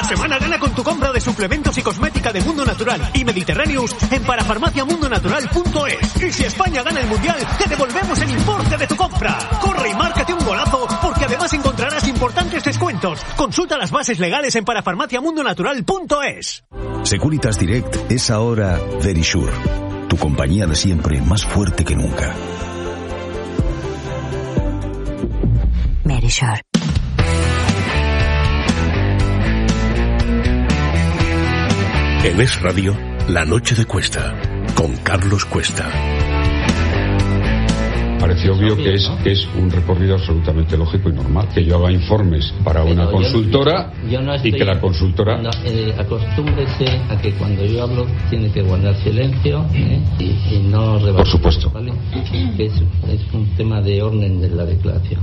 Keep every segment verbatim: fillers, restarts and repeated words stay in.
semana gana con tu compra de suplementos y cosmética de Mundo Natural y Mediterráneos en parafarmaciamundonatural punto es. Y si España gana el Mundial, te devolvemos el importe de tu compra. Corre y márcate un golazo, porque además encontrarás importantes descuentos. Consulta las bases legales en parafarmaciamundonatural punto es. Securitas Direct es ahora Verisure, tu compañía de siempre más fuerte que nunca. Verisure. En Es Radio, La Noche de Cuesta, con Carlos Cuesta. Parece obvio que es, que es un recorrido absolutamente lógico y normal. Que yo haga informes para una Pero consultora yo no, yo no estoy, y que la consultora... No, eh, acostúmbrese a que cuando yo hablo tiene que guardar silencio ¿eh? y, y no rebatir. Por supuesto. ¿Vale? Es, es un tema de orden de la declaración.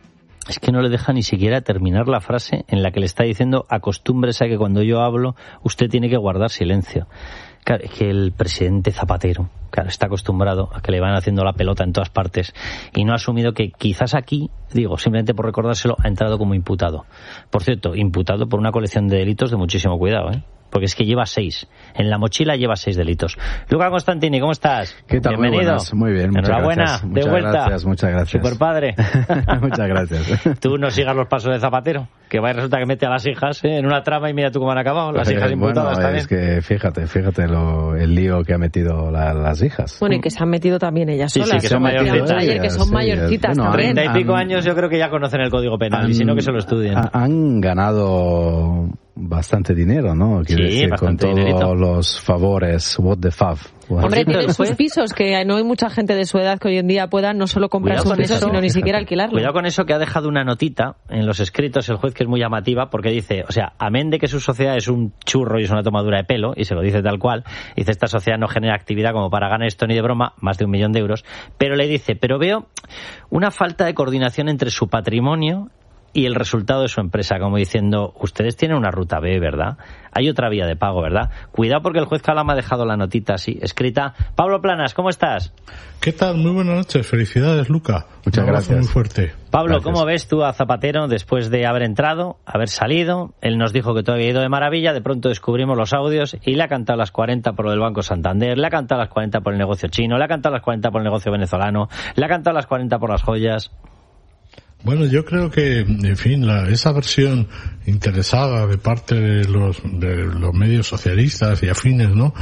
Es que no le deja ni siquiera terminar la frase en la que le está diciendo acostúmbrese a que cuando yo hablo usted tiene que guardar silencio. Claro, es que el presidente Zapatero, claro, está acostumbrado a que le van haciendo la pelota en todas partes y no ha asumido que quizás aquí, digo, simplemente por recordárselo, ha entrado como imputado. Por cierto, imputado por una colección de delitos de muchísimo cuidado, ¿eh? Porque es que lleva seis. En la mochila lleva seis delitos. Luca Constantini, ¿cómo estás? ¿Qué tal? Bienvenido. Muy, muy bien, muchas Enhorabuena, gracias. de muchas vuelta. Gracias, muchas gracias. Super padre. Muchas gracias. Tú no sigas los pasos de Zapatero, que va y resulta que mete a las hijas ¿eh? en una trama y mira tú cómo han acabado. Las hijas imputadas bueno, también. Es que fíjate, fíjate lo, el lío que ha metido la, las hijas. Bueno, y que se han metido también ellas sí, solas. Sí, que son mayorcitas. Ayer, que son sí, mayorcitas bueno, también. treinta y pico han, años yo creo que ya conocen el Código Penal, han, y si no que se lo estudien. Han ganado bastante dinero, ¿no? Quiero sí, decir, con todos dinerito. los favores, what the fuck. What Hombre, cierto, tienen sus juez... pisos, que no hay mucha gente de su edad que hoy en día pueda no solo comprar sus pisos, eso, sino ni siquiera alquilarlo. Cuidado con eso, que ha dejado una notita en los escritos el juez que es muy llamativa, porque dice, o sea, amén de que su sociedad es un churro y es una tomadura de pelo, y se lo dice tal cual, dice, esta sociedad no genera actividad como para ganar esto ni de broma, más de un millón de euros, pero le dice, pero veo una falta de coordinación entre su patrimonio y el resultado de su empresa, como diciendo, ustedes tienen una ruta B, ¿verdad? Hay otra vía de pago, ¿verdad? Cuidado porque el juez Calama ha dejado la notita así, escrita. Pablo Planas, ¿cómo estás? ¿Qué tal? Muy buenas noches. Felicidades, Luca. Muchas gracias. Muy fuerte. Pablo, gracias. ¿Cómo ves tú a Zapatero después de haber entrado, haber salido? Él nos dijo que todo había ido de maravilla, de pronto descubrimos los audios y le ha cantado las cuarenta por lo del Banco Santander, le ha cantado las cuarenta por el negocio chino, le ha cantado las cuarenta por el negocio venezolano, le ha cantado las cuarenta por las joyas. Bueno, yo creo que, en fin, la, esa versión interesada de parte de los, de los medios socialistas y afines, ¿no?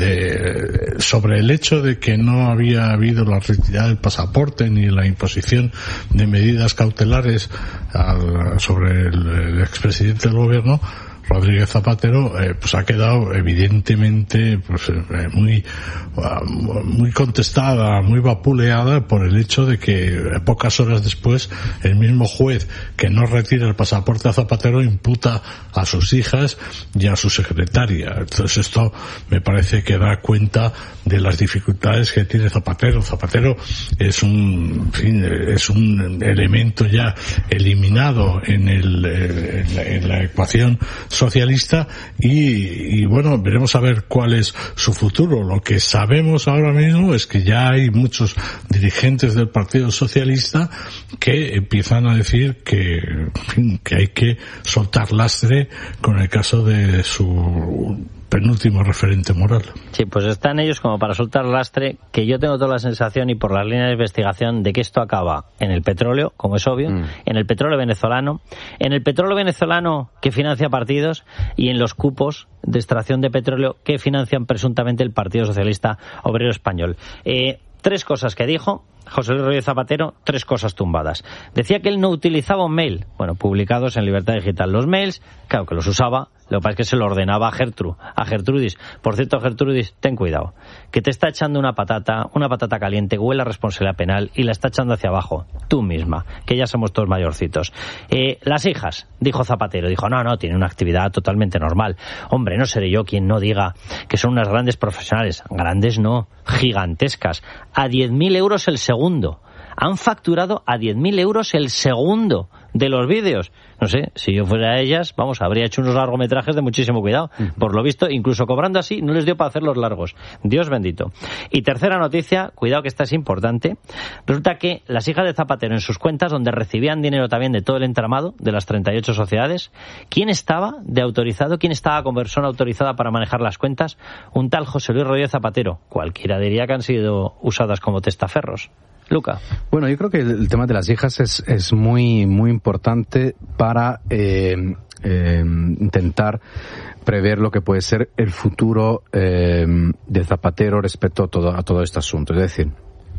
Eh, sobre el hecho de que no había habido la retirada del pasaporte ni la imposición de medidas cautelares al, sobre el, el expresidente del gobierno, Rodríguez Zapatero, eh, pues ha quedado evidentemente pues eh, muy uh, muy contestada, muy vapuleada por el hecho de que pocas horas después el mismo juez que no retira el pasaporte a Zapatero imputa a sus hijas y a su secretaria. Entonces esto me parece que da cuenta de las dificultades que tiene Zapatero. Zapatero es un, en fin, es un elemento ya eliminado en el en la, en la ecuación socialista y, y bueno, veremos a ver cuál es su futuro. Lo que sabemos ahora mismo es que ya hay muchos dirigentes del Partido Socialista que empiezan a decir que, en fin, que hay que soltar lastre con el caso de su penúltimo referente moral. Sí, pues están ellos como para soltar lastre, que yo tengo toda la sensación y por las líneas de investigación de que esto acaba en el petróleo, como es obvio, mm. en el petróleo venezolano, en el petróleo venezolano que financia partidos y en los cupos de extracción de petróleo que financian presuntamente el Partido Socialista Obrero Español. Eh, tres cosas que dijo José Luis Rodríguez Zapatero, tres cosas tumbadas. Decía que él no utilizaba un mail, bueno, publicados en Libertad Digital. Los mails, claro que los usaba, lo que pasa es que se lo ordenaba a Gertrude, a Gertrudis. Por cierto, Gertrudis, ten cuidado, que te está echando una patata, una patata caliente, huele a responsabilidad penal y la está echando hacia abajo, tú misma, que ya somos todos mayorcitos. Eh, las hijas, dijo Zapatero, dijo, no, no, tiene una actividad totalmente normal. Hombre, no seré yo quien no diga que son unas grandes profesionales, grandes no, gigantescas, a diez mil euros el segundo. han facturado a diez mil euros el segundo de los vídeos. No sé, si yo fuera a ellas, vamos, habría hecho unos largometrajes de muchísimo cuidado. Por lo visto, incluso cobrando así, no les dio para hacerlos largos. Dios bendito. Y tercera noticia, cuidado que esta es importante. Resulta que las hijas de Zapatero en sus cuentas, donde recibían dinero también de todo el entramado de las treinta y ocho sociedades, ¿quién estaba de autorizado? ¿Quién estaba con persona autorizada para manejar las cuentas? Un tal José Luis Rodríguez Zapatero. Cualquiera diría que han sido usadas como testaferros. Luca. Bueno, yo creo que el tema de las hijas es, es muy, muy importante para eh, eh, intentar prever lo que puede ser el futuro eh, de Zapatero respecto a todo, a todo este asunto. Es decir,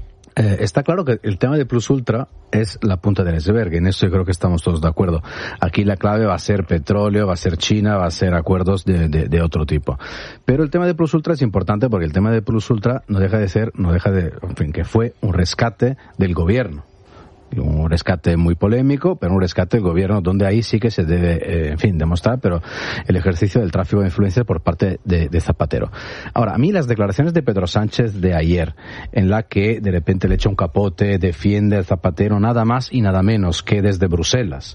Eh, está claro que el tema de Plus Ultra es la punta del iceberg, en eso yo creo que estamos todos de acuerdo. Aquí la clave va a ser petróleo, va a ser China, va a ser acuerdos de, de, de otro tipo. Pero el tema de Plus Ultra es importante porque el tema de Plus Ultra no deja de ser, no deja de, en fin, que fue un rescate del gobierno. Un rescate muy polémico, pero un rescate del gobierno donde ahí sí que se debe, eh, en fin, demostrar, pero el ejercicio del tráfico de influencias por parte de, de Zapatero. Ahora, a mí las declaraciones de Pedro Sánchez de ayer, en la que de repente le echa un capote, defiende al Zapatero nada más y nada menos que desde Bruselas,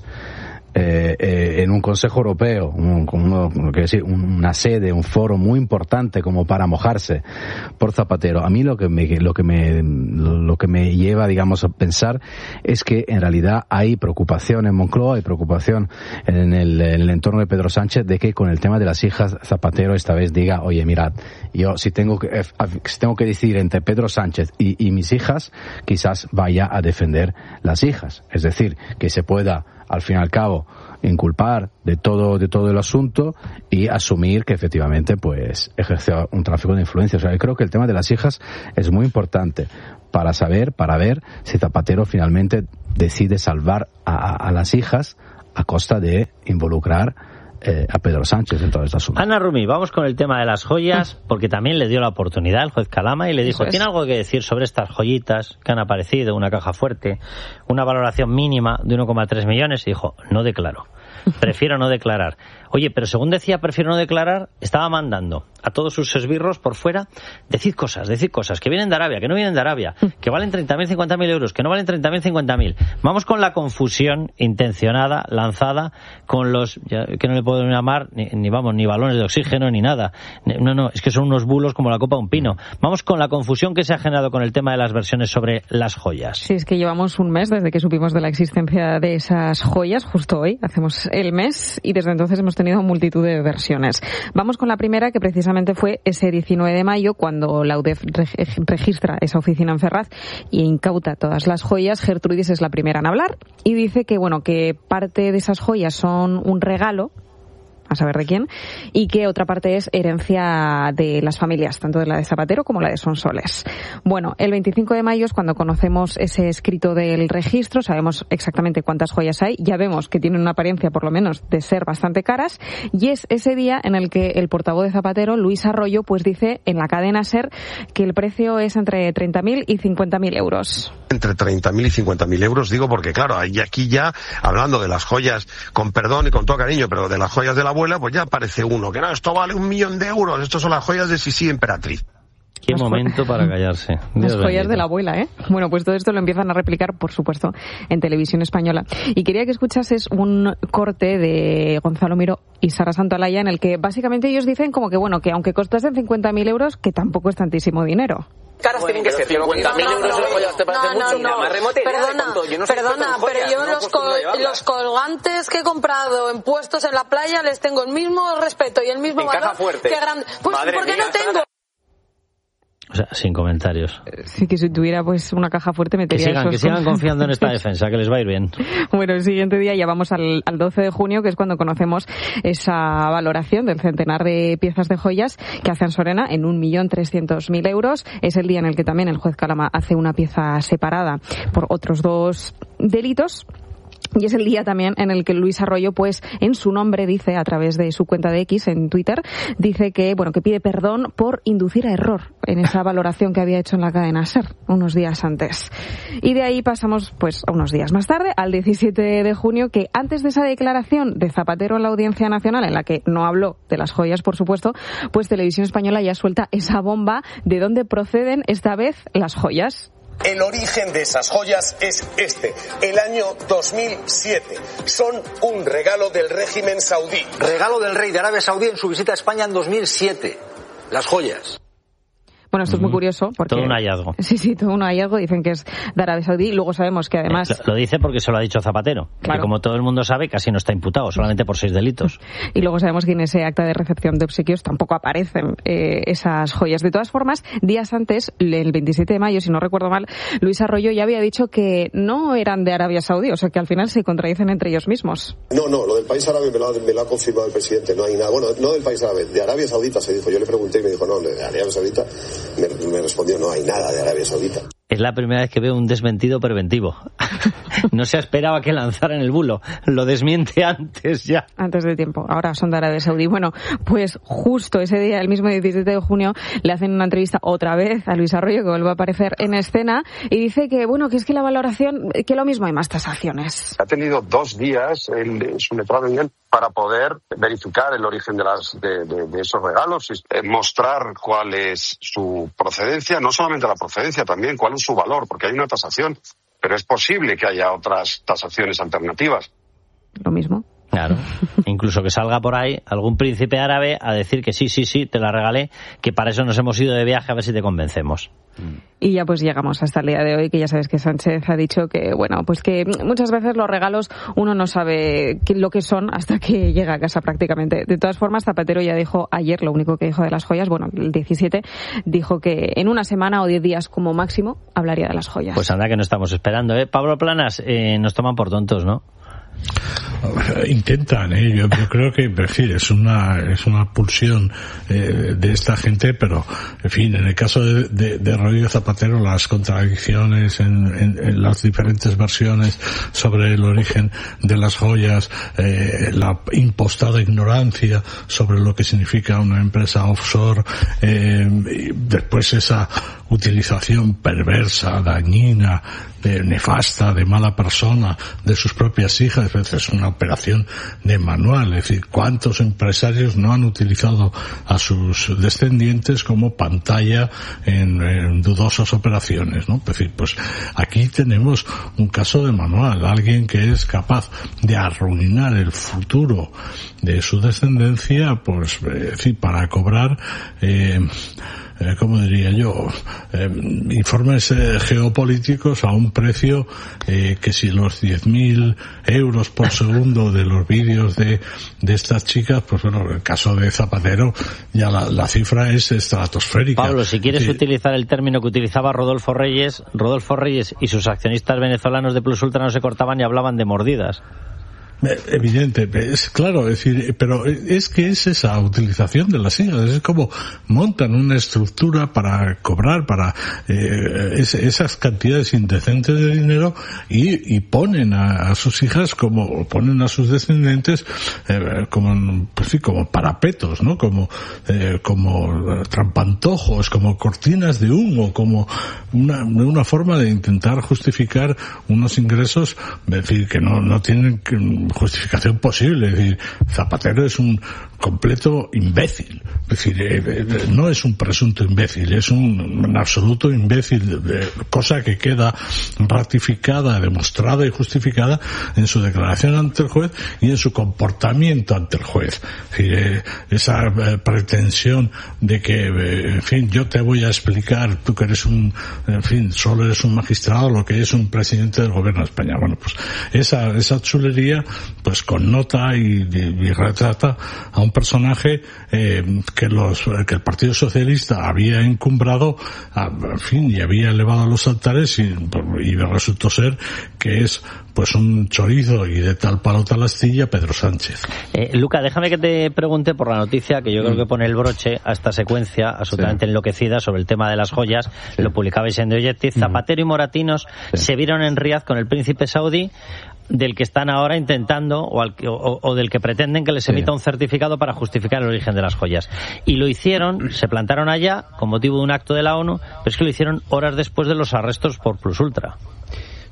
Eh, eh, en un Consejo Europeo, un, como, como que decir, una sede, un foro muy importante como para mojarse por Zapatero. A mí lo que me, lo que me, lo que me lleva, digamos, a pensar es que en realidad hay preocupación en Moncloa, hay preocupación en el, en el entorno de Pedro Sánchez de que con el tema de las hijas Zapatero esta vez diga, oye, mirad, yo si tengo que, si tengo que decidir entre Pedro Sánchez y, y mis hijas, quizás vaya a defender las hijas. Es decir, que se pueda al fin y al cabo inculpar de todo de todo el asunto y asumir que efectivamente pues ejerció un tráfico de influencia. O sea, yo creo que el tema de las hijas es muy importante para saber, para ver si Zapatero finalmente decide salvar a, a las hijas a costa de involucrar Eh, a Pedro Sánchez en todo este asunto. Ana Rumi, vamos con el tema de las joyas, porque también le dio la oportunidad el juez Calama y le dijo, ¿tiene algo que decir sobre estas joyitas que han aparecido, una caja fuerte, una valoración mínima de uno coma tres millones? Y dijo, no declaro, prefiero no declarar. Oye, pero según decía prefiero no declarar, estaba mandando a todos sus esbirros por fuera, decid cosas, decid cosas, que vienen de Arabia, que no vienen de Arabia, que valen treinta mil, cincuenta mil euros, que no valen treinta mil, cincuenta mil. Vamos con la confusión intencionada, lanzada, con los, ya, que no le puedo llamar, ni, ni vamos, ni balones de oxígeno, ni nada. No, no, es que son unos bulos como la copa de un pino. Vamos con la confusión que se ha generado con el tema de las versiones sobre las joyas. Sí, es que llevamos un mes desde que supimos de la existencia de esas joyas, justo hoy, hacemos el mes, y desde entonces hemos tenido multitud de versiones. Vamos con la primera, que precisamente fue ese diecinueve de mayo, cuando la U D E F registra esa oficina en Ferraz y incauta todas las joyas. Gertrudis es la primera en hablar y dice que, bueno, que parte de esas joyas son un regalo, a saber de quién, y que otra parte es herencia de las familias, tanto de la de Zapatero como la de Sonsoles. Bueno, el veinticinco de mayo es cuando conocemos ese escrito del registro, sabemos exactamente cuántas joyas hay, ya vemos que tienen una apariencia, por lo menos, de ser bastante caras, y es ese día en el que el portavoz de Zapatero, Luis Arroyo, pues dice en la cadena SER que el precio es entre treinta mil y cincuenta mil euros. Entre treinta mil y cincuenta mil euros, digo, porque claro, aquí ya, hablando de las joyas, con perdón y con todo cariño, pero de las joyas de la abuela, pues ya aparece uno, que no, esto vale un millón de euros, estos son las joyas de Sisi Emperatriz. Qué momento para callarse. Las joyas de la abuela, ¿eh? Bueno, pues todo esto lo empiezan a replicar, por supuesto, en Televisión Española. Y quería que escuchases un corte de Gonzalo Miró y Sara Santolaya, en el que básicamente ellos dicen como que, bueno, que aunque costasen cincuenta mil euros, que tampoco es tantísimo dinero. Caras bueno, tienen que ser cincuenta mil euros de joyas, ¿te parece no, mucho? No, no, perdona, yo no perdona pero yo no los, col los colgantes que he comprado en puestos en la playa les tengo el mismo respeto y el mismo en valor caja fuerte. Que grande. Pues Madre porque mía, no tengo. O sea, sin comentarios. Sí, que si tuviera pues una caja fuerte metería que sigan, esos... Que sigan confiando en esta defensa, que les va a ir bien. Bueno, el siguiente día ya vamos al, al doce de junio, que es cuando conocemos esa valoración del centenar de piezas de joyas que hace Ansorena en un millón trescientos mil euros. Es el día en el que también el juez Calama hace una pieza separada por otros dos delitos. Y es el día también en el que Luis Arroyo, pues, en su nombre dice, a través de su cuenta de X en Twitter, dice que, bueno, que pide perdón por inducir a error en esa valoración que había hecho en la cadena SER unos días antes. Y de ahí pasamos, pues, a unos días más tarde, al diecisiete de junio, que antes de esa declaración de Zapatero en la Audiencia Nacional, en la que no habló de las joyas, por supuesto, pues Televisión Española ya suelta esa bomba de dónde proceden esta vez las joyas. El origen de esas joyas es este, el año dos mil siete. Son un regalo del régimen saudí. Regalo del rey de Arabia Saudí en su visita a España en dos mil siete. Las joyas. Bueno, esto es muy curioso porque... Todo un hallazgo. Sí, sí, todo un hallazgo. Dicen que es de Arabia Saudí. Luego sabemos que además... Eh, lo, lo dice porque se lo ha dicho Zapatero. Claro. Que como todo el mundo sabe, casi no está imputado, solamente por seis delitos. Y luego sabemos que en ese acta de recepción de obsequios tampoco aparecen eh, esas joyas. De todas formas, días antes, el veintisiete de mayo, si no recuerdo mal, Luis Arroyo ya había dicho que no eran de Arabia Saudí. O sea, que al final se contradicen entre ellos mismos. No, no, lo del país árabe me lo, ha, me lo ha confirmado el presidente. No hay nada. Bueno, no del país árabe, de Arabia Saudita se dijo. Yo le pregunté y me dijo, no, de Arabia Saudita. Me, me respondió, no hay nada de Arabia Saudita. Es la primera vez que veo un desmentido preventivo. No se esperaba que lanzaran el bulo. Lo desmiente antes ya. Antes de tiempo. Ahora son de Arabia Saudí. Bueno, pues justo ese día, el mismo diecisiete de junio, le hacen una entrevista otra vez a Luis Arroyo, que vuelve a aparecer en escena, y dice que, bueno, que es que la valoración, que lo mismo hay más tasaciones. Ha tenido dos días el, su letrado bien para poder verificar el origen de, las, de, de, de esos regalos, y mostrar cuál es su procedencia, no solamente la procedencia, también cuál es su valor, porque hay una tasación, pero es posible que haya otras tasaciones alternativas. Lo mismo. Claro, incluso que salga por ahí algún príncipe árabe a decir que sí, sí, sí, te la regalé, que para eso nos hemos ido de viaje, a ver si te convencemos. Y ya pues llegamos hasta el día de hoy, que ya sabes que Sánchez ha dicho que, bueno, pues que muchas veces los regalos uno no sabe qué, lo que son hasta que llega a casa prácticamente. De todas formas, Zapatero ya dijo ayer, lo único que dijo de las joyas, bueno, el diecisiete, dijo que en una semana o diez días como máximo hablaría de las joyas. Pues anda que no estamos esperando, ¿eh? Pablo Planas, eh, nos toman por tontos, ¿no? Intentan, ¿eh? yo, yo creo que, en fin, es una es una pulsión eh, de esta gente, pero en fin, en el caso de, de, de Rodríguez Zapatero, las contradicciones en, en, en las diferentes versiones sobre el origen de las joyas, eh, la impostada ignorancia sobre lo que significa una empresa offshore, eh, y después esa utilización perversa, dañina, de nefasta, de mala persona, de sus propias hijas. Es una operación de manual. Es decir, ¿cuántos empresarios no han utilizado a sus descendientes como pantalla en, en dudosas operaciones, ¿no? Es decir, pues aquí tenemos un caso de manual. Alguien que es capaz de arruinar el futuro de su descendencia, pues, es decir, para cobrar, eh, Eh, ¿cómo diría yo? Eh, informes eh, geopolíticos a un precio eh, que si los diez mil euros por segundo de los vídeos de, de estas chicas, pues bueno, en el caso de Zapatero ya la, la cifra es estratosférica. Pablo, si quieres sí. utilizar el término que utilizaba Rodolfo Reyes, Rodolfo Reyes y sus accionistas venezolanos de Plus Ultra no se cortaban y hablaban de mordidas. Evidente, es claro, es decir, pero es que es esa utilización de las hijas, es como montan una estructura para cobrar, para eh, es, esas cantidades indecentes de dinero y, y ponen a, a sus hijas como, ponen a sus descendientes eh, como, pues sí, como parapetos, ¿no? Como, eh, como trampantojos, como cortinas de humo, como una, una forma de intentar justificar unos ingresos, es decir, que no, no tienen que, justificación posible. Es decir, Zapatero es un completo imbécil. Es decir, eh, no es un presunto imbécil, es un, un absoluto imbécil, eh, cosa que queda ratificada, demostrada y justificada en su declaración ante el juez y en su comportamiento ante el juez. Es decir, eh, esa eh, pretensión de que, eh, en fin, yo te voy a explicar, tú que eres un, en fin, solo eres un magistrado, lo que es un presidente del gobierno de España. Bueno, pues esa, esa chulería pues connota y, y, y retrata a un personaje eh, que los que el Partido Socialista había encumbrado, a, en fin, y había elevado a los altares y, y resultó ser que es pues un chorizo y de tal palo tal astilla Pedro Sánchez. Eh, Luca, déjame que te pregunte por la noticia que yo creo que pone el broche a esta secuencia absolutamente sí. enloquecida sobre el tema de las joyas. Sí. Lo publicabais en The Objective. Zapatero y Moratinos sí. se vieron en Riad con el príncipe saudí, del que están ahora intentando o, al, o, o del que pretenden que les emita sí. un certificado para justificar el origen de las joyas. Y lo hicieron, se plantaron allá con motivo de un acto de la ONU, pero es que lo hicieron horas después de los arrestos por Plus Ultra.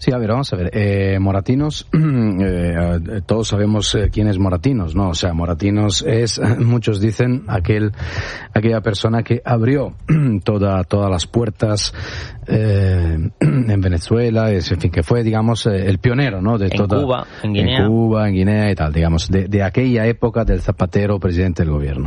Sí, a ver, vamos a ver. Eh, Moratinos, eh, todos sabemos eh, quién es Moratinos, ¿no? O sea, Moratinos es, muchos dicen, aquel, aquella persona que abrió toda, todas las puertas eh, en Venezuela, es, en fin, que fue, digamos, eh, el pionero, ¿no? De en toda, Cuba, en Guinea. En Cuba, en Guinea y tal, digamos, de, de aquella época del Zapatero, presidente del gobierno.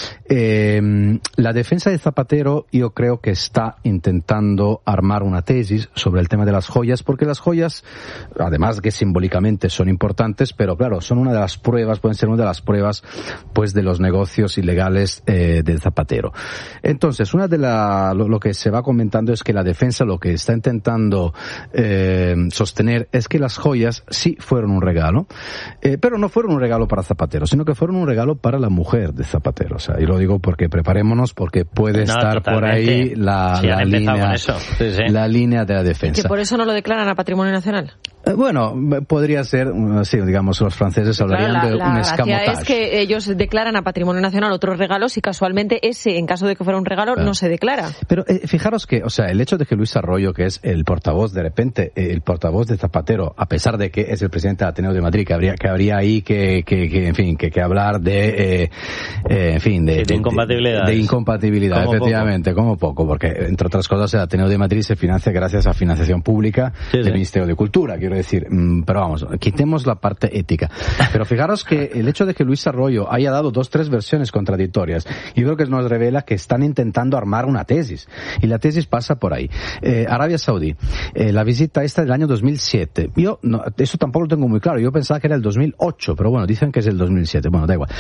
Eh, la defensa de Zapatero, yo creo que está intentando armar una tesis sobre el tema de las joyas, porque las joyas, además que simbólicamente son importantes, pero claro, son una de las pruebas, pueden ser una de las pruebas, pues, de los negocios ilegales eh, del Zapatero. Entonces, una de la, lo, lo que se va comentando es que la defensa lo que está intentando eh, sostener es que las joyas sí fueron un regalo, eh, pero no fueron un regalo para Zapatero, sino que fueron un regalo para la mujer de Zapatero. O sea, y lo digo porque preparémonos, porque puede no, estar totalmente. por ahí la, sí, la línea, sí, sí. la línea de la defensa. Que por eso no lo declaran a Patrimonio Nacional. Bueno, podría ser, sí, digamos, los franceses hablarían claro, la, de la un gracia escamotage. es que ellos declaran a Patrimonio Nacional otros regalos y casualmente ese, en caso de que fuera un regalo, claro, no se declara. Pero eh, fijaros que, o sea, el hecho de que Luis Arroyo, que es el portavoz, de repente, eh, el portavoz de Zapatero, a pesar de que es el presidente del Ateneo de Madrid, que habría, que habría ahí que, que, que en fin, que, que hablar de, eh, eh, en fin, de, sí, de, de incompatibilidad. De, de incompatibilidad, como efectivamente, poco. como poco, porque, entre otras cosas, el Ateneo de Madrid se financia gracias a financiación pública sí, del sí. Ministerio de Cultura, quiero decir, mmm, pero vamos, quitemos la parte ética. Pero fijaros que el hecho de que Luis Arroyo haya dado dos, tres versiones contradictorias, yo creo que nos revela que están intentando armar una tesis. Y la tesis pasa por ahí. Eh, Arabia Saudí, eh, la visita esta del año dos mil siete. Yo, no, eso tampoco lo tengo muy claro. Yo pensaba que era el dos mil ocho, pero bueno, dicen que es el dos mil siete. Bueno, da igual.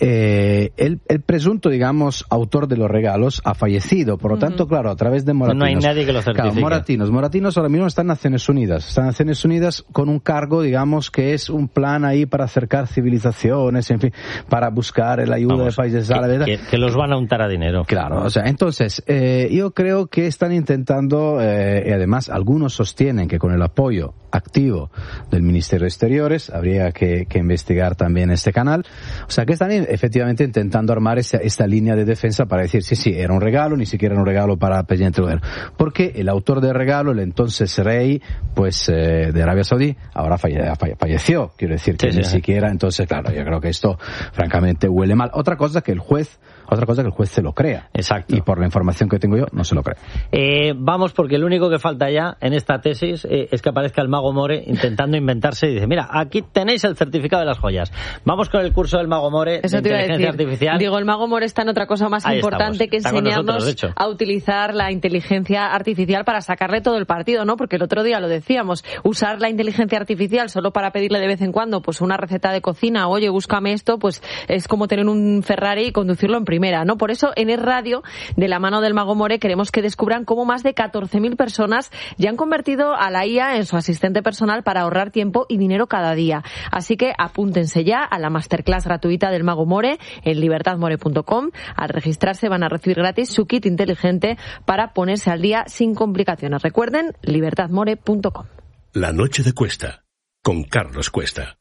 Eh, el, el presunto, digamos, autor de los regalos ha fallecido. Por lo tanto, uh-huh. claro, a través de Moratinos. No hay nadie que lo certifique. Claro, Moratinos. Moratinos ahora mismo está en Naciones Unidas. Está en Naciones Unidas con un cargo, digamos, que es un plan ahí para acercar civilizaciones, en fin, para buscar la ayuda Vamos, de países árabes. Que, que los van a untar a dinero. Claro, o sea, entonces, eh, yo creo que están intentando, eh, y además algunos sostienen que con el apoyo activo del Ministerio de Exteriores, habría que, que investigar también este canal, o sea, que están efectivamente intentando armar esta, esta línea de defensa para decir, sí, sí, era un regalo, ni siquiera era un regalo para el presidente del gobierno. Porque el autor del regalo, el entonces rey, pues, eh, de Arabia Saudí, ahora falle, falleció, quiero decir, que sí, ni sí. siquiera, entonces, claro, yo creo que esto, francamente, huele mal. Otra cosa que el juez, otra cosa que el juez se lo crea. Exacto. Y por la información que tengo yo, no se lo cree. Eh, vamos, porque lo único que falta ya en esta tesis eh, es que aparezca el Mago More intentando inventarse y dice, mira, aquí tenéis el certificado de las joyas. Vamos con el curso del Mago More Eso de te iba a inteligencia decir. artificial. Digo, el Mago More está en otra cosa más Ahí importante estamos. que Está enseñarnos nosotros, a utilizar la inteligencia artificial para sacarle todo el partido, ¿no? Porque el otro día lo decíamos, usar la inteligencia artificial solo para pedirle de vez en cuando pues una receta de cocina, oye, búscame esto, pues es como tener un Ferrari y conducirlo en primera, ¿no? Por eso en Es Radio, de la mano del Mago More, queremos que descubran cómo más de catorce mil personas ya han convertido a la I A en su asistente personal para ahorrar tiempo y dinero cada día. Así que apúntense ya a la masterclass gratuita del Mago More en libertad more punto com. Al registrarse van a recibir gratis su kit inteligente para ponerse al día sin complicaciones. Recuerden, libertad more punto com. La noche de Cuesta, con Carlos Cuesta.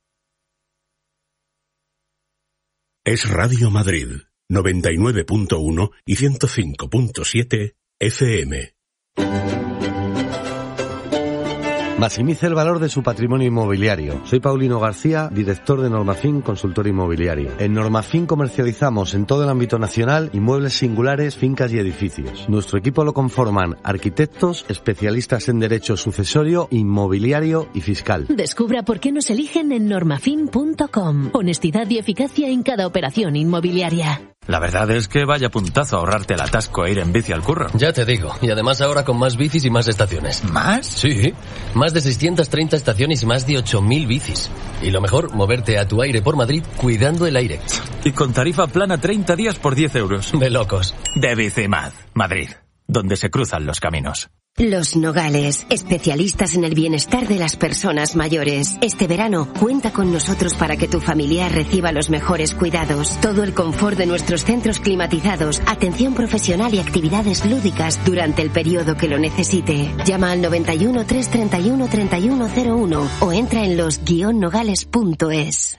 Es Radio Madrid, noventa y nueve punto uno y ciento cinco punto siete F M. Maximice el valor de su patrimonio inmobiliario. Soy Paulino García, director de Normafin Consultor Inmobiliario. En Normafin comercializamos en todo el ámbito nacional inmuebles singulares, fincas y edificios. Nuestro equipo lo conforman arquitectos, especialistas en derecho sucesorio, inmobiliario y fiscal. Descubra por qué nos eligen en normafin punto com. Honestidad y eficacia en cada operación inmobiliaria. La verdad es que vaya puntazo ahorrarte el atasco e ir en bici al curro. Ya te digo, y además ahora con más bicis y más estaciones. ¿Más? Sí, más de seiscientas treinta estaciones y más de ocho mil bicis. Y lo mejor, moverte a tu aire por Madrid cuidando el aire. Y con tarifa plana treinta días por diez euros. De locos. De Bicimad, Madrid, donde se cruzan los caminos. Los Nogales, especialistas en el bienestar de las personas mayores. Este verano, cuenta con nosotros para que tu familiar reciba los mejores cuidados. Todo el confort de nuestros centros climatizados, atención profesional y actividades lúdicas durante el periodo que lo necesite. Llama al noventa y uno, trescientos treinta y uno, treinta y uno cero uno o entra en los guion nogales punto es.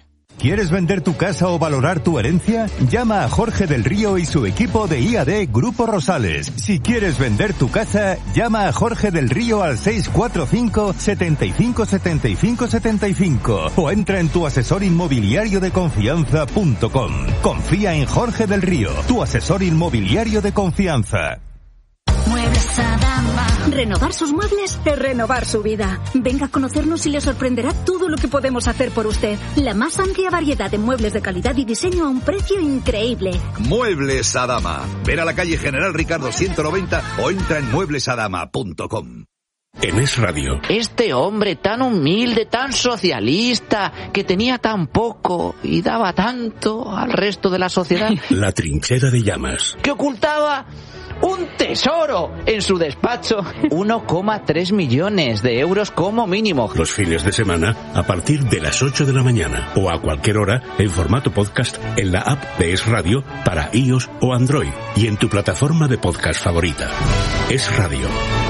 ¿Quieres vender tu casa o valorar tu herencia? Llama a Jorge del Río y su equipo de I A D Grupo Rosales. Si quieres vender tu casa, llama a Jorge del Río al seis cuatro cinco, setenta y cinco, setenta y cinco, setenta y cinco o entra en tu asesor inmobiliario de confianza punto com. Confía en Jorge del Río, tu asesor inmobiliario de confianza. Muebles Adama. Renovar sus muebles es renovar su vida. Venga a conocernos y le sorprenderá todo lo que podemos hacer por usted. La más amplia variedad de muebles de calidad y diseño a un precio increíble. Muebles Adama. Ven a la calle General Ricardo ciento noventa o entra en muebles adama punto com. En Es Radio. Este hombre tan humilde, tan socialista, que tenía tan poco y daba tanto al resto de la sociedad. La trinchera de llamas. Que ocultaba un tesoro en su despacho. uno coma tres millones de euros como mínimo. Los fines de semana a partir de las ocho de la mañana o a cualquier hora en formato podcast en la app de Es Radio para iOS o Android y en tu plataforma de podcast favorita. Es Radio.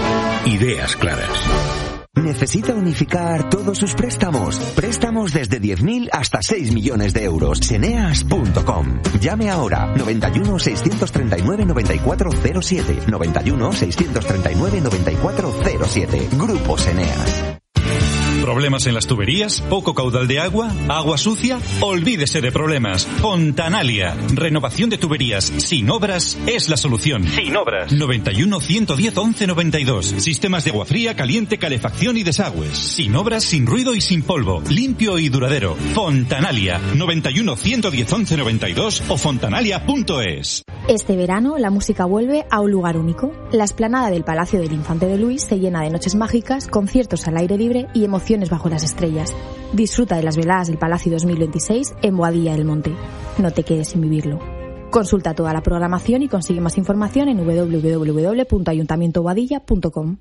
Ideas claras. ¿Necesita unificar todos sus préstamos? Préstamos desde diez mil hasta seis millones de euros. Seneas punto com. Llame ahora. noventa y uno, seiscientos treinta y nueve, noventa y cuatro cero siete. noventa y uno, seiscientos treinta y nueve, noventa y cuatro cero siete. Grupo Seneas. ¿Problemas en las tuberías? ¿Poco caudal de agua? ¿Agua sucia? Olvídese de problemas. Fontanalia. Renovación de tuberías sin obras es la solución. Sin obras. noventa y uno, ciento diez, once noventa y dos. Sistemas de agua fría, caliente, calefacción y desagües. Sin obras, sin ruido y sin polvo. Limpio y duradero. Fontanalia. noventa y uno, ciento diez, once noventa y dos o fontanalia punto es. Este verano la música vuelve a un lugar único. La explanada del Palacio del Infante de Luis se llena de noches mágicas, conciertos al aire libre y emociones bajo las estrellas. Disfruta de las veladas del Palacio dos mil veintiséis en Boadilla del Monte. No te quedes sin vivirlo. Consulta toda la programación y consigue más información en doble u doble u doble u punto ayuntamiento boadilla punto com.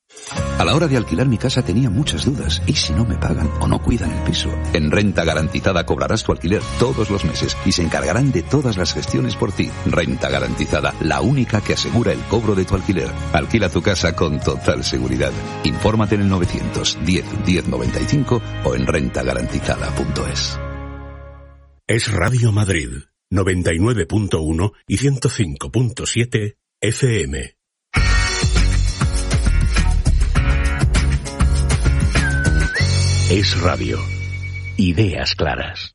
A la hora de alquilar mi casa tenía muchas dudas. ¿Y si no me pagan o no cuidan el piso? En Renta Garantizada cobrarás tu alquiler todos los meses y se encargarán de todas las gestiones por ti. Renta Garantizada, la única que asegura el cobro de tu alquiler. Alquila tu casa con total seguridad. Infórmate en el novecientos diez, diez noventa y cinco o en renta garantizada punto es. Es Radio Madrid, noventa y nueve punto uno y ciento cinco punto siete F M. Es Radio. Ideas claras.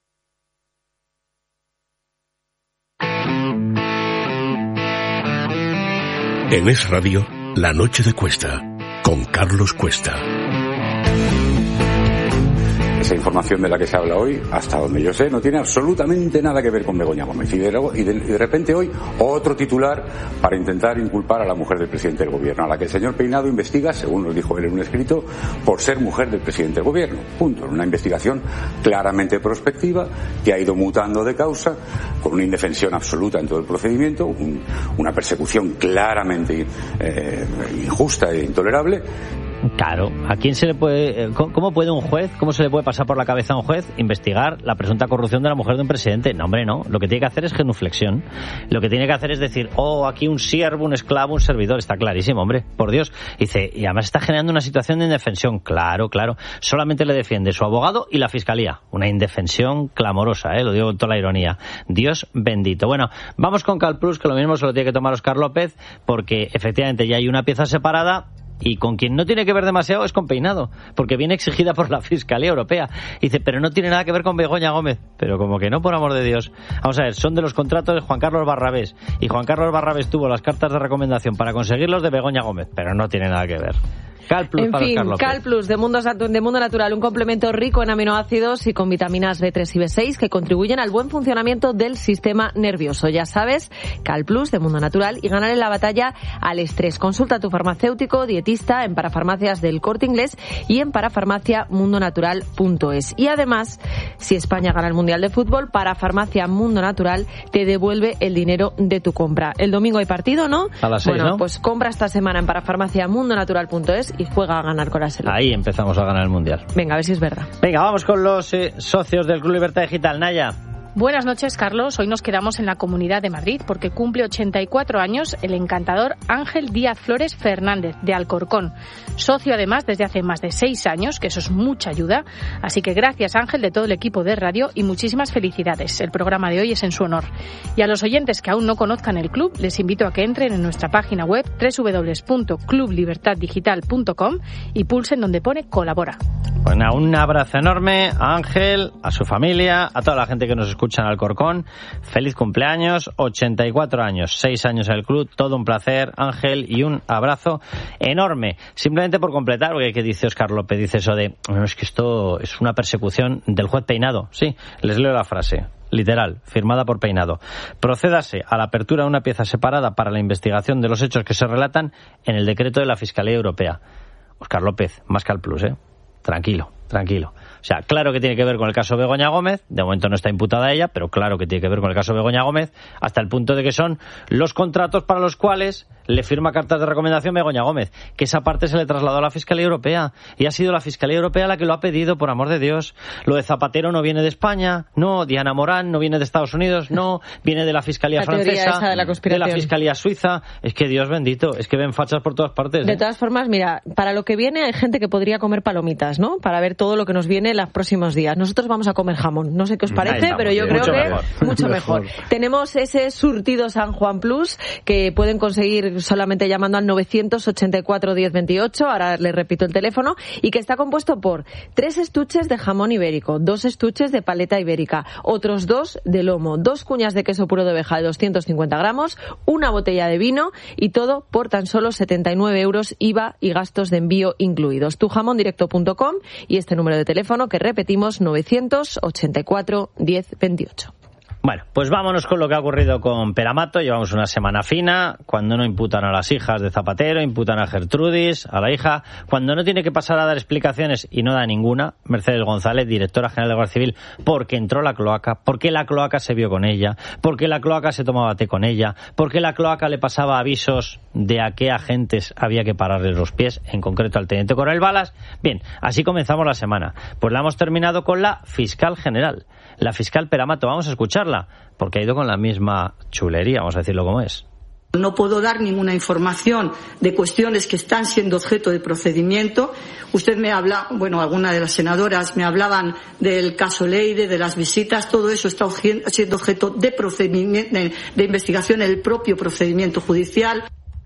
En Es Radio, La Noche de Cuesta, con Carlos Cuesta. Esa información de la que se habla hoy, hasta donde yo sé, no tiene absolutamente nada que ver con Begoña Gómez. Y de, y de, y de repente hoy, otro titular para intentar inculpar a la mujer del presidente del gobierno, a la que el señor Peinado investiga, según nos dijo él en un escrito, por ser mujer del presidente del gobierno. Punto. Una investigación claramente prospectiva, que ha ido mutando de causa, con una indefensión absoluta en todo el procedimiento, un, una persecución claramente eh, injusta e intolerable. Claro, ¿a quién se le puede, cómo puede un juez, cómo se le puede pasar por la cabeza a un juez investigar la presunta corrupción de la mujer de un presidente? No, hombre, no. Lo que tiene que hacer es genuflexión. Lo que tiene que hacer es decir, oh, aquí un siervo, un esclavo, un servidor. Está clarísimo, hombre, por Dios. Dice, y además está generando una situación de indefensión. Claro, claro. Solamente le defiende su abogado y la fiscalía. Una indefensión clamorosa, ¿eh? Lo digo con toda la ironía. Dios bendito. Bueno, vamos con CalPlus, que lo mismo se lo tiene que tomar Óscar López, porque efectivamente ya hay una pieza separada. Y con quien no tiene que ver demasiado es con Peinado, porque viene exigida por la Fiscalía Europea. Dice, pero no tiene nada que ver con Begoña Gómez. Pero como que no, por amor de Dios. Vamos a ver, son de los contratos de Juan Carlos Barrabés. Y Juan Carlos Barrabés tuvo las cartas de recomendación para conseguirlos de Begoña Gómez. Pero no tiene nada que ver. CalPlus en para fin, Óscar López. CalPlus de mundo, de mundo Natural, un complemento rico en aminoácidos y con vitaminas B tres y B seis que contribuyen al buen funcionamiento del sistema nervioso. Ya sabes, CalPlus de Mundo Natural y ganar en la batalla al estrés. Consulta a tu farmacéutico, dietista en Parafarmacias del Corte Inglés y en parafarmacia mundo natural punto es. Y además, si España gana el Mundial de Fútbol, Parafarmacia Mundo Natural te devuelve el dinero de tu compra. El domingo hay partido, ¿no? A las seis, bueno, ¿no? Pues compra esta semana en parafarmacia mundo natural punto es y juega a ganar con la salud. Ahí empezamos a ganar el Mundial. Venga, a ver si es verdad. Venga, vamos con los eh, socios del Club Libertad Digital. Naya. Buenas noches, Carlos. Hoy nos quedamos en la Comunidad de Madrid porque cumple ochenta y cuatro años el encantador Ángel Díaz Flores Fernández, de Alcorcón. Socio, además, desde hace más de seis años, que eso es mucha ayuda. Así que gracias, Ángel, de todo el equipo de radio y muchísimas felicidades. El programa de hoy es en su honor. Y a los oyentes que aún no conozcan el club, les invito a que entren en nuestra página web doble u doble u doble u punto club libertad digital punto com y pulsen donde pone colabora. Bueno, un abrazo enorme a Ángel, a su familia, a toda la gente que nos escucha en Alcorcón. Feliz cumpleaños, ochenta y cuatro años, seis años en el club, todo un placer, Ángel, y un abrazo enorme. Simplemente por completar, porque que dice Óscar López, dice eso de, no, es que esto es una persecución del juez Peinado. Sí, les leo la frase. Literal, firmada por Peinado. Procédase a la apertura de una pieza separada para la investigación de los hechos que se relatan en el decreto de la Fiscalía Europea. Óscar López, más que al plus, ¿eh? Tranquilo, tranquilo. O sea, claro que tiene que ver con el caso Begoña Gómez, de momento no está imputada ella, pero claro que tiene que ver con el caso Begoña Gómez, hasta el punto de que son los contratos para los cuales le firma cartas de recomendación Begoña Gómez, que esa parte se le trasladó a la Fiscalía Europea, y ha sido la Fiscalía Europea la que lo ha pedido, por amor de Dios. Lo de Zapatero no viene de España, no, Diana Morán no viene de Estados Unidos, no, viene de la Fiscalía la francesa, esa de, la de la Fiscalía suiza. Es que Dios bendito, es que ven fachas por todas partes. De ¿eh? todas formas, mira, para lo que viene hay gente que podría comer palomitas, ¿no? Para ver todo lo que nos viene en los próximos días. Nosotros vamos a comer jamón. No sé qué os parece, pero yo creo mucho que mejor. mucho mejor. Tenemos ese surtido San Juan Plus que pueden conseguir solamente llamando al novecientos ochenta y cuatro diez veintiocho, ahora les repito el teléfono, y que está compuesto por tres estuches de jamón ibérico, dos estuches de paleta ibérica, otros dos de lomo, dos cuñas de queso puro de oveja de doscientos cincuenta gramos, una botella de vino, y todo por tan solo setenta y nueve euros, I V A y gastos de envío incluidos. tu jamón directo punto com y este número de teléfono que repetimos, novecientos ochenta y cuatro diez veintiocho. Bueno, pues vámonos con lo que ha ocurrido con Peramato. Llevamos una semana fina, cuando no imputan a las hijas de Zapatero, imputan a Gertrudis, a la hija, cuando no tiene que pasar a dar explicaciones y no da ninguna, Mercedes González, directora general de Guardia Civil, porque entró la cloaca, porque la cloaca se vio con ella, porque la cloaca se tomaba té con ella, porque la cloaca le pasaba avisos de a qué agentes había que pararles los pies, en concreto al teniente coronel Balas. Bien, así comenzamos la semana. Pues la hemos terminado con la fiscal general, la fiscal Peramato. Vamos a escucharla, porque ha ido con la misma chulería, vamos a decirlo como es. No puedo dar ninguna información de cuestiones que están siendo objeto de procedimiento. Usted me habla, bueno, algunas de las senadoras me hablaban del caso Leire, de las visitas, todo eso está siendo objeto de procedimiento, de, de investigación en el propio procedimiento judicial.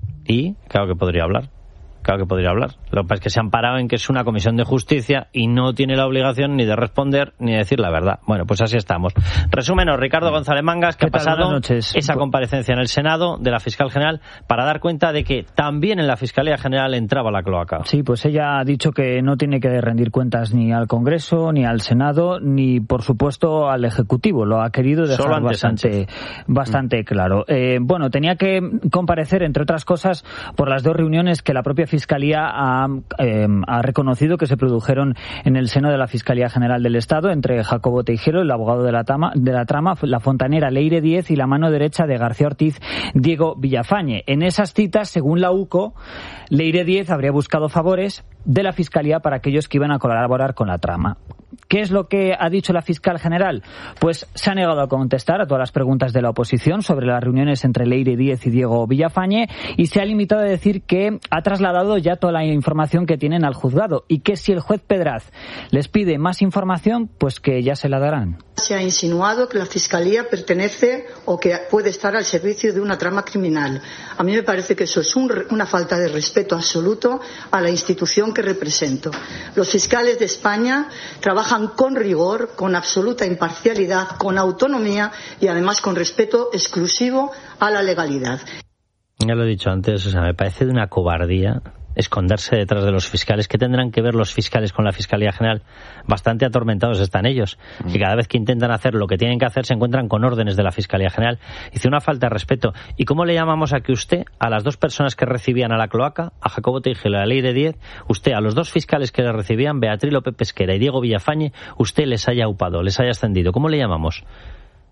Y, claro que podría hablar. Claro que podría hablar. Lo que pasa es que se han parado en que es una comisión de justicia y no tiene la obligación ni de responder ni de decir la verdad. Bueno, pues así estamos. Resúmenos, Ricardo González Mangas, que ha pasado esa comparecencia en el Senado de la fiscal general para dar cuenta de que también en la Fiscalía General entraba la cloaca. Sí, pues ella ha dicho que no tiene que rendir cuentas ni al Congreso, ni al Senado, ni, por supuesto, al Ejecutivo. Lo ha querido dejar bastante, bastante mm. claro. Eh, bueno, tenía que comparecer, entre otras cosas, por las dos reuniones que la propia Fiscalía ha, eh, ha reconocido que se produjeron en el seno de la Fiscalía General del Estado entre Jacobo Teijero, el abogado de la, tama, de la trama, la fontanera Leire Díez y la mano derecha de García Ortiz, Diego Villafañe. En esas citas, según la U C O, Leire Díez habría buscado favores de la Fiscalía para aquellos que iban a colaborar con la trama. ¿Qué es lo que ha dicho la fiscal general? Pues se ha negado a contestar a todas las preguntas de la oposición sobre las reuniones entre Leire Díez y Diego Villafañe y se ha limitado a decir que ha trasladado ya toda la información que tienen al juzgado y que si el juez Pedraz les pide más información, pues que ya se la darán. Se ha insinuado que la Fiscalía pertenece o que puede estar al servicio de una trama criminal. A mí me parece que eso es un, una falta de respeto absoluto a la institución que represento. Los fiscales de España trabajan con rigor, con absoluta imparcialidad, con autonomía y además con respeto exclusivo a la legalidad. Ya lo he dicho antes, o sea, me parece de una cobardía esconderse detrás de los fiscales. ¿Qué tendrán que ver los fiscales con la Fiscalía General? Bastante atormentados están ellos, y cada vez que intentan hacer lo que tienen que hacer se encuentran con órdenes de la Fiscalía General. Hice una falta de respeto. ¿Y cómo le llamamos a que usted, a las dos personas que recibían a la cloaca, a Jacobo Teijero y a la Leire Díez, usted a los dos fiscales que le recibían, Beatriz López Pesquera y Diego Villafañe, usted les haya upado, les haya ascendido? ¿Cómo le llamamos?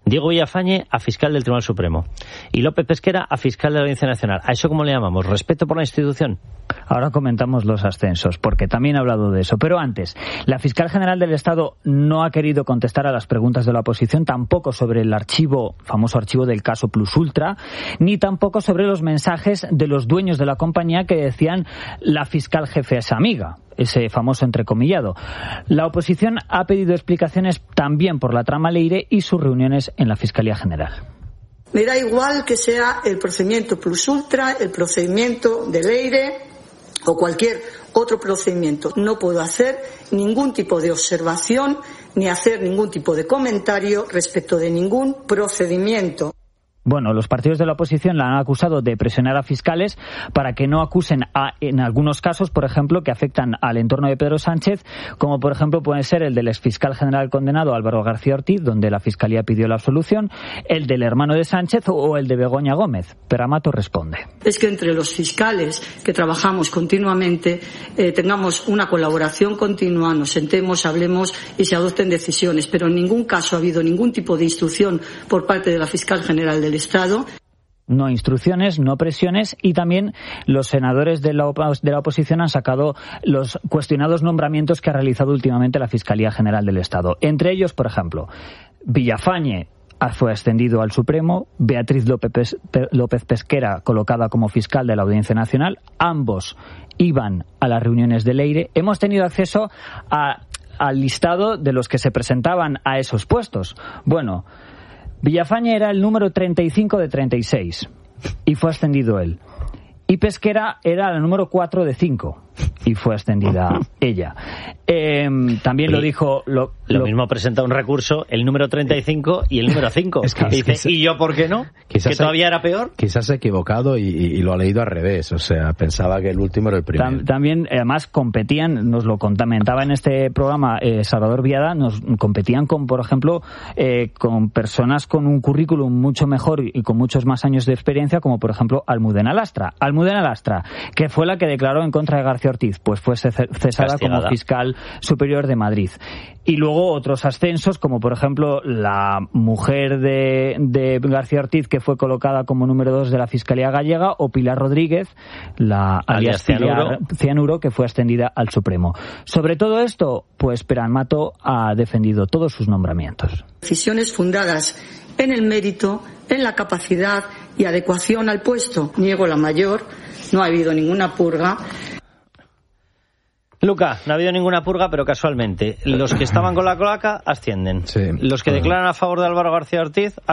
Diego Villafañe a fiscal del Tribunal Supremo y López Pesquera a fiscal de la Audiencia Nacional. ¿A eso cómo le llamamos? ¿Respeto por la institución? Ahora comentamos los ascensos, porque también he hablado de eso. Pero antes, la fiscal general del Estado no ha querido contestar a las preguntas de la oposición, tampoco sobre el archivo, famoso archivo del caso Plus Ultra, ni tampoco sobre los mensajes de los dueños de la compañía que decían la fiscal jefe es amiga, ese famoso entrecomillado. La oposición ha pedido explicaciones también por la trama Leire y sus reuniones en la Fiscalía General. Me da igual que sea el procedimiento Plus Ultra, el procedimiento de Leire o cualquier otro procedimiento. No puedo hacer ningún tipo de observación ni hacer ningún tipo de comentario respecto de ningún procedimiento. Bueno, los partidos de la oposición la han acusado de presionar a fiscales para que no acusen a, en algunos casos, por ejemplo, que afectan al entorno de Pedro Sánchez, como por ejemplo puede ser el del exfiscal general condenado Álvaro García Ortiz, donde la Fiscalía pidió la absolución, el del hermano de Sánchez o el de Begoña Gómez. Pero Amato responde. Es que entre los fiscales que trabajamos continuamente eh, tengamos una colaboración continua, nos sentemos, hablemos y se adopten decisiones, pero en ningún caso ha habido ningún tipo de instrucción por parte de la fiscal general del Estado. No instrucciones, no presiones, y también los senadores de la, op- de la oposición han sacado los cuestionados nombramientos que ha realizado últimamente la Fiscalía General del Estado. Entre ellos, por ejemplo, Villafañe fue ascendido al Supremo, Beatriz López, López Pesquera colocada como fiscal de la Audiencia Nacional. Ambos iban a las reuniones de Leire. Hemos tenido acceso a, al listado de los que se presentaban a esos puestos. Bueno, Villafañe era el número treinta y cinco de treinta y seis y fue ascendido él. Y Pesquera era el número cuatro de cinco y fue ascendida ella. Eh, también lo dijo... Lo, lo, lo mismo presenta un recurso el número treinta y cinco y el número cinco. Es que, y dice, quizá, ¿y yo por qué no? ¿Que todavía se, era peor? Quizás se ha equivocado y, y, y lo ha leído al revés. O sea, pensaba que el último era el primero. Tam, también, además, competían, nos lo comentaba en este programa eh, Salvador Viada, nos competían con, por ejemplo, eh, con personas con un currículum mucho mejor y con muchos más años de experiencia, como por ejemplo Almudena Lastra. Almudena Lastra, que fue la que declaró en contra de García Ortiz, pues fue cesada Castigada. Como fiscal superior de Madrid. Y luego otros ascensos, como por ejemplo la mujer de, de García Ortiz, que fue colocada como número dos de la Fiscalía Gallega, o Pilar Rodríguez, la alias Cianuro. Cianuro, que fue ascendida al Supremo. Sobre todo esto, pues Pere Mato ha defendido todos sus nombramientos. Decisiones fundadas en el mérito, en la capacidad y adecuación al puesto. Niego la mayor, no ha habido ninguna purga. Luca, no ha habido ninguna purga, pero casualmente los que estaban con la cloaca ascienden. Sí. Los que declaran a favor de Álvaro García Ortiz